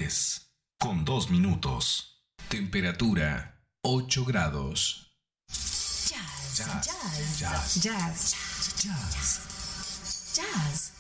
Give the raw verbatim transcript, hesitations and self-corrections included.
diez, con dos minutos. Temperatura ocho grados. Jazz. Jazz. Jazz. Jazz. Jazz. Jazz. Jazz.